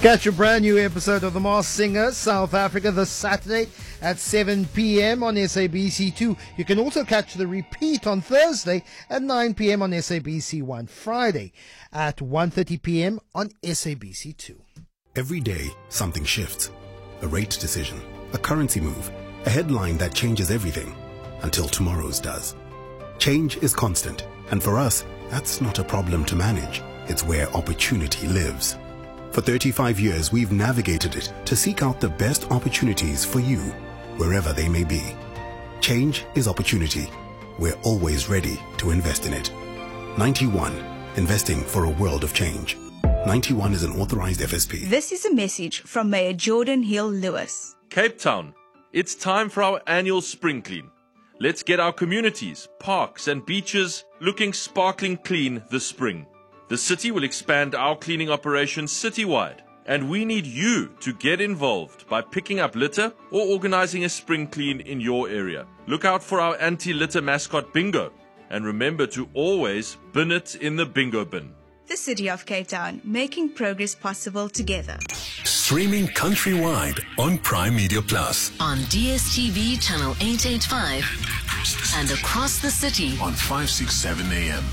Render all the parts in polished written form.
Catch a brand new episode of The Masked Singer South Africa this Saturday at 7 p.m. on SABC2. You can also catch the repeat on Thursday at 9 p.m. on SABC1, Friday at 1:30 p.m. on SABC2. Every day, something shifts. A rate decision, a currency move, a headline that changes everything until tomorrow's does. Change is constant, and for us, that's not a problem to manage. It's where opportunity lives. For 35 years, we've navigated it to seek out the best opportunities for you, wherever they may be. Change is opportunity. We're always ready to invest in it. 91. Investing for a world of change. 91 is an authorized FSP. This is a message from Mayor Jordan Hill-Lewis. Cape Town, it's time for our annual spring clean. Let's get our communities, parks and beaches looking sparkling clean this spring. The city will expand our cleaning operations citywide, and we need you to get involved by picking up litter or organizing a spring clean in your area. Look out for our anti-litter mascot bingo, and remember to always bin it in the bingo bin. The City of Cape Town, making progress possible together. Streaming countrywide on Prime Media Plus. On DSTV channel 885 and across the city On 567 AM.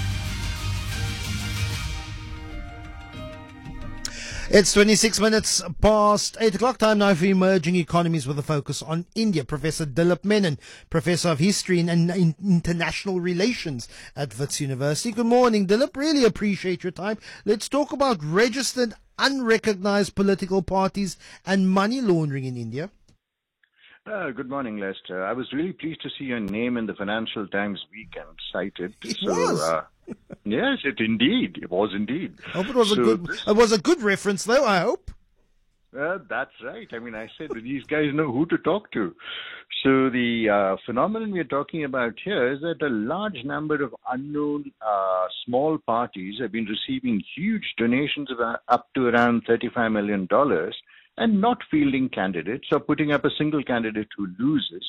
It's 26 minutes past 8 o'clock, time now for emerging economies with a focus on India. Professor Dilip Menon, Professor of History and International Relations at Wits University. Good morning, Dilip. Really appreciate your time. Let's talk about registered, unrecognized political parties and money laundering in India. Good morning, Lester. I was really pleased to see your name in the Financial Times weekend cited. It was. Yes, it was indeed. I hope it was a good reference, though, I hope. That's right. I mean, I said these guys know who to talk to. So the phenomenon we're talking about here is that a large number of unknown small parties have been receiving huge donations of up to around $35 million and not fielding candidates or putting up a single candidate who loses.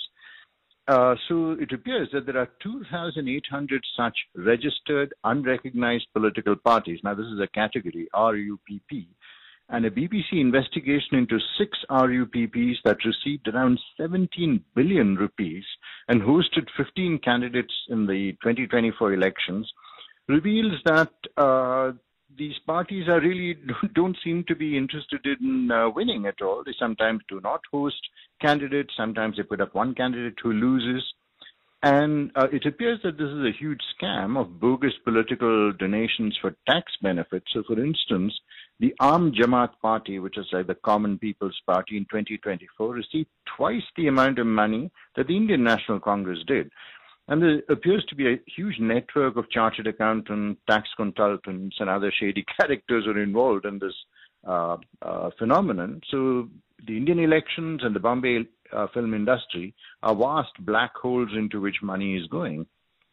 So it appears that there are 2,800 such registered, unrecognized political parties. Now, this is a category, RUPP, and a BBC investigation into 6 RUPPs that received around 17 billion rupees and hosted 15 candidates in the 2024 elections reveals that these parties are really don't seem to be interested in winning at all. They sometimes do not host candidates. Sometimes they put up one candidate who loses. And it appears that this is a huge scam of bogus political donations for tax benefits. So, for instance, the Aam Jamaat Party, which is like the Common People's Party in 2024, received twice the amount of money that the Indian National Congress did. And there appears to be a huge network of chartered accountants, tax consultants, and other shady characters are involved in this phenomenon. So the Indian elections and the Bombay film industry are vast black holes into which money is going.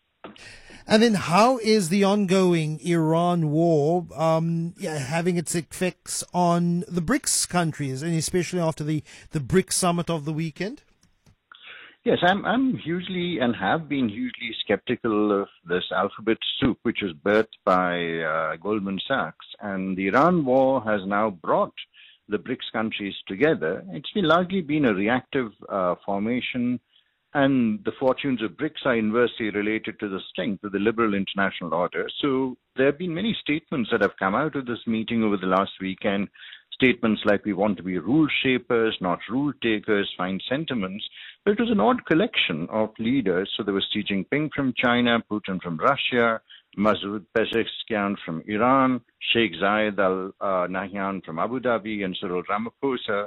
And then how is the ongoing Iran war having its effects on the BRICS countries, and especially after the BRICS summit of the weekend? Yes, I'm hugely and have been hugely skeptical of this alphabet soup, which was birthed by Goldman Sachs. And the Iran war has now brought the BRICS countries together. It's largely been a reactive formation, and the fortunes of BRICS are inversely related to the strength of the liberal international order. So there have been many statements that have come out of this meeting over the last weekend. Statements like we want to be rule shapers, not rule takers, fine sentiments. But it was an odd collection of leaders. So there was Xi Jinping from China, Putin from Russia, Masoud Pezeshkian from Iran, Sheikh Zayed Al Nahyan from Abu Dhabi, and Cyril Ramaphosa.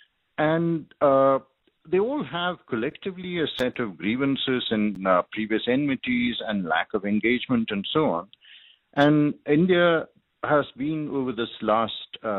And they all have collectively a set of grievances and previous enmities and lack of engagement and so on. And India has been over this last